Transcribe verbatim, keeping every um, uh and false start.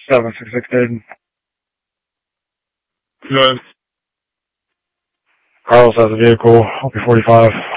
seven six six Dayton. Go ahead. Carlos has a vehicle, O P forty-five.